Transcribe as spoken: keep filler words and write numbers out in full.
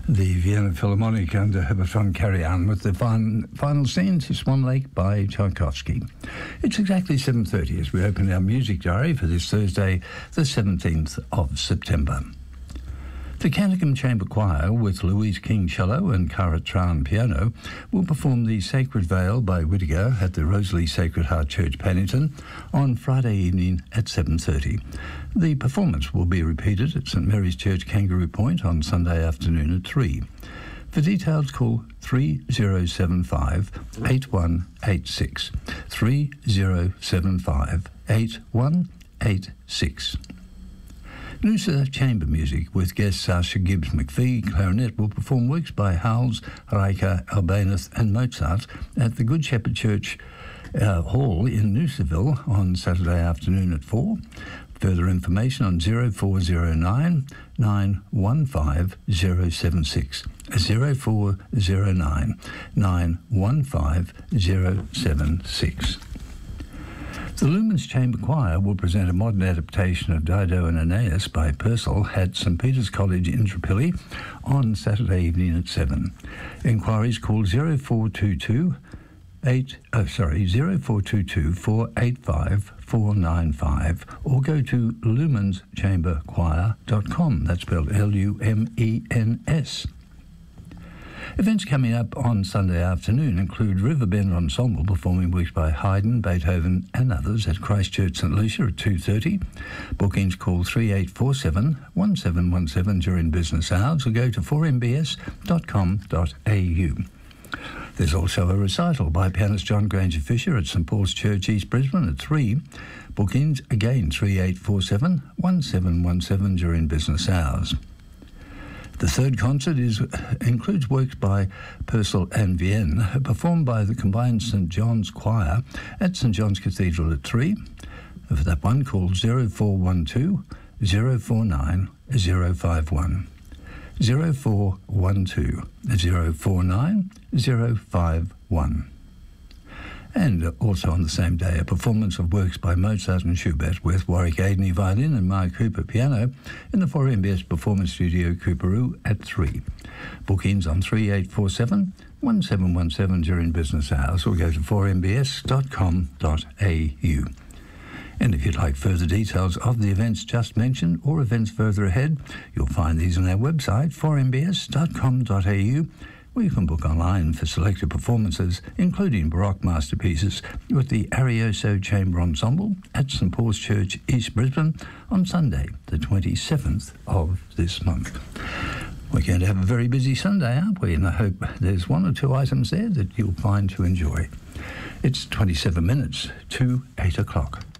The Vienna Philharmonic under Herbert von Karajan with the fin- final scene to Swan Lake by Tchaikovsky. It's exactly seven thirty as we open our music diary for this Thursday, the seventeenth of September. The Canticum Chamber Choir, with Louise King cello and Cara Tran piano, will perform the Sacred Veil by Whittaker at the Rosalie Sacred Heart Church, Paddington, on Friday evening at seven thirty. The performance will be repeated at St Mary's Church, Kangaroo Point, on Sunday afternoon at three. For details, call three oh seven five, eight one eight six, three oh seven five, eight one eight six. Noosa Chamber Music, with guest Sasha Gibbs McPhee, clarinet, will perform works by Howells, Riker, Albéniz and Mozart at the Good Shepherd Church uh, Hall in Noosaville on Saturday afternoon at four. Further information on oh four oh nine, nine one five oh seven six, oh four oh nine, nine one five oh seven six. The Lumens Chamber Choir will present a modern adaptation of Dido and Aeneas by Purcell at St Peter's College in Indooroopilly on Saturday evening at seven. Inquiries call oh four two two eight oh sorry oh four two two four eight five four nine five or go to lumens chamber choir dot com. That's spelled L U M E N S. Events coming up on Sunday afternoon include Riverbend Ensemble performing works by Haydn, Beethoven and others at Christchurch St Lucia at two thirty. Bookings call three eight four seven, one seven one seven during business hours or go to four m b s dot com dot a u. There's also a recital by pianist John Granger Fisher at St Paul's Church, East Brisbane at three. Bookings again three eight four seven, one seven one seven during business hours. The third concert is includes works by Purcell and Vienne, performed by the combined St John's Choir at St John's Cathedral at three. For that one, call oh four one two, oh four nine, oh five one. oh four one two, oh four nine, oh five one. And also on the same day, a performance of works by Mozart and Schubert with Warwick Aidney violin and Mark Cooper piano in the four M B S Performance Studio, Cooperoo at three. Bookings on three eight four seven, one seven one seven during business hours or go to four m b s dot com dot a u. And if you'd like further details of the events just mentioned or events further ahead, you'll find these on our website, four m b s dot com dot a u, where you can book online for selected performances, including Baroque masterpieces with the Arioso Chamber Ensemble at St Paul's Church, East Brisbane, on Sunday, the twenty-seventh of this month. We're going to have a very busy Sunday, aren't we? And I hope there's one or two items there that you'll find to enjoy. It's twenty-seven minutes to eight o'clock.